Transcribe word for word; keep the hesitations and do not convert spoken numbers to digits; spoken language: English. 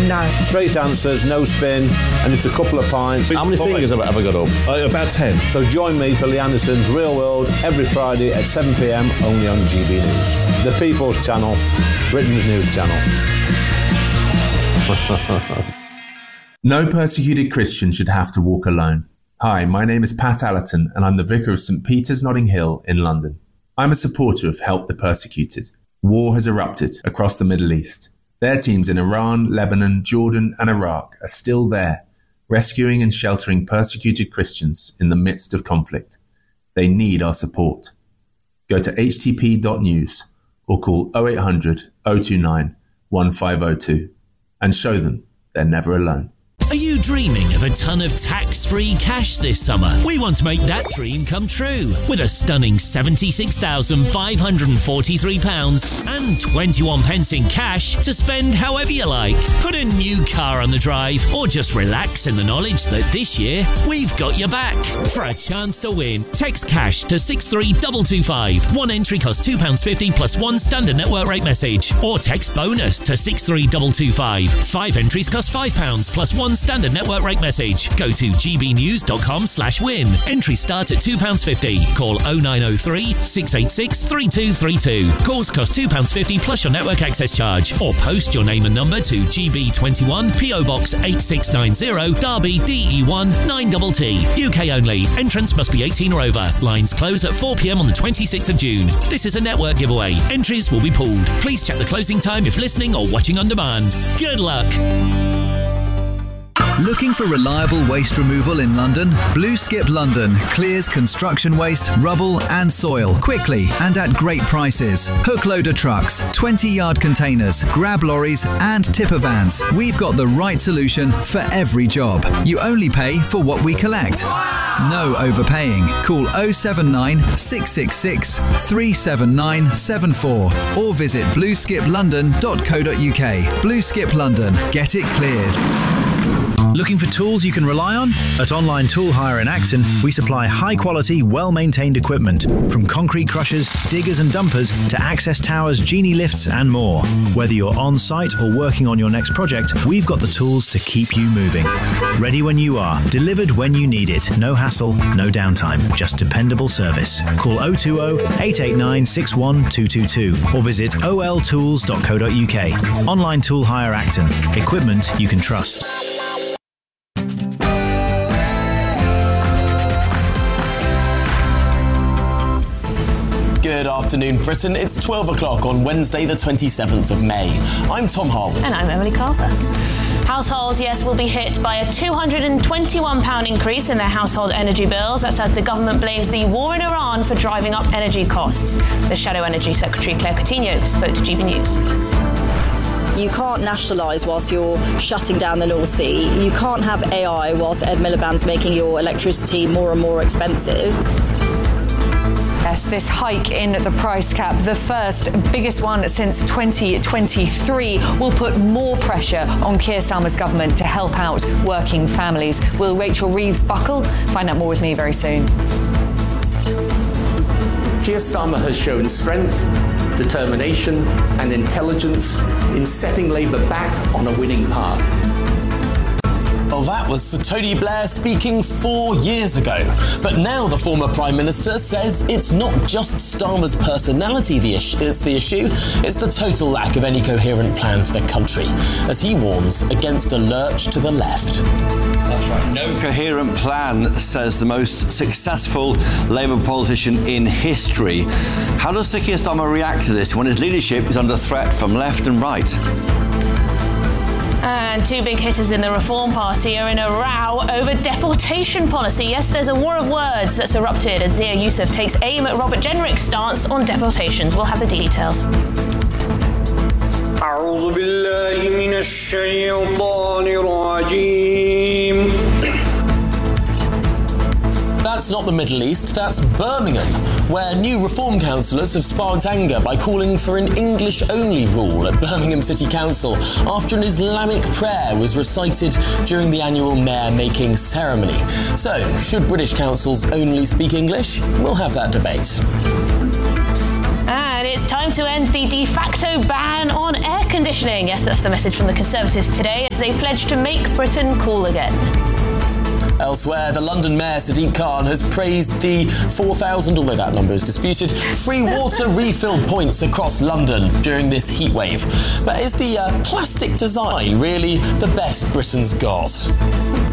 No. Straight answers, no spin, and just a couple of pints. How many Five. fingers have I ever got up? Uh, about ten. So join me for Lee Anderson's Real World every Friday at seven p m only on G B News. The People's Channel, Britain's news channel. No persecuted Christian should have to walk alone. Hi, my name is Pat Allerton and I'm the Vicar of St Peter's Notting Hill in London. I'm a supporter of Help the Persecuted. War has erupted across the Middle East. Their teams in Iran, Lebanon, Jordan and Iraq are still there, rescuing and sheltering persecuted Christians in the midst of conflict. They need our support. Go to h t p dot news or call oh eight hundred, oh two nine, one five oh two and show them they're never alone. Are you dreaming of a ton of tax-free cash this summer? We want to make that dream come true with a stunning seventy-six thousand five hundred forty-three pounds and twenty-one pence in cash to spend however you like. Put a new car on the drive or just relax in the knowledge that this year we've got your back. For a chance to win, text cash to six three two two five. One entry costs two pounds fifty plus one standard network rate message. Or text bonus to six three two two five. Five entries cost five pounds plus one standard network rate message. Go to gbnews.com slash win. Entry start at two pounds fifty. Call oh nine oh three, six eight six, three two three two. Calls cost two pounds fifty plus your network access charge. Or post your name and number to G B twenty-one, P O Box eight six nine zero, Derby D E one nine T T. U K only. Entrance must be eighteen or over. Lines close at four p m on the twenty-sixth of June. This is a network giveaway. Entries will be pulled. Please check the closing time if listening or watching on demand. Good luck. Looking for reliable waste removal in London? Blue Skip London clears construction waste, rubble and soil quickly and at great prices. Hook loader trucks, twenty yard containers, grab lorries and tipper vans. We've got the right solution for every job. You only pay for what we collect. No overpaying. Call oh seven nine, six six six, three seven nine seven four or visit blue skip london dot co dot u k. Blue Skip London. Get it cleared. Looking for tools you can rely on? At Online Tool Hire in Acton, we supply high-quality, well-maintained equipment, from concrete crushers, diggers and dumpers to access towers, genie lifts and more. Whether you're on-site or working on your next project, we've got the tools to keep you moving. Ready when you are, delivered when you need it. No hassle, no downtime, just dependable service. Call oh two oh, eight eight nine, six one two two two or visit o l tools dot co dot u k. Online Tool Hire Acton. Equipment you can trust. Good afternoon, Britain. It's twelve o'clock on Wednesday, the twenty-seventh of May. I'm Tom Harlan. And I'm Emily Carver. Households, yes, will be hit by a two hundred twenty-one pounds increase in their household energy bills. That's as the government blames the war in Iran for driving up energy costs. The Shadow Energy Secretary Claire Coutinho spoke to G B News. You can't nationalise whilst you're shutting down the North Sea. You can't have A I whilst Ed Miliband's making your electricity more and more expensive. Yes, this hike in the price cap, the first biggest one since twenty twenty-three, will put more pressure on Keir Starmer's government to help out working families. Will Rachel Reeves buckle? Find out more with me very soon. Keir Starmer has shown strength, determination and intelligence in setting Labour back on a winning path. Well, that was Sir Tony Blair speaking four years ago. But now the former Prime Minister says it's not just Starmer's personality the issue, it's the issue, it's the total lack of any coherent plan for the country, as he warns against a lurch to the left. That's right. No coherent plan, says the most successful Labour politician in history. How does Sir Keir Starmer react to this when his leadership is under threat from left and right? And two big hitters in the Reform Party are in a row over deportation policy. Yes, there's a war of words that's erupted as Zia Youssef takes aim at Robert Jenrick's stance on deportations. We'll have the details. أعوذ بالله من الشيطان الرجيم. That's not the Middle East, that's Birmingham, where new Reform councillors have sparked anger by calling for an English-only rule at Birmingham City Council after an Islamic prayer was recited during the annual mayor-making ceremony. So, should British councils only speak English? We'll have that debate. And it's It's time to end the de facto ban on air conditioning. Yes, that's the message from the Conservatives today as they pledge to make Britain cool again. Elsewhere, the London Mayor Sadiq Khan has praised the four thousand, although that number is disputed, free water refill points across London during this heatwave. But is the uh, plastic design really the best Britain's got?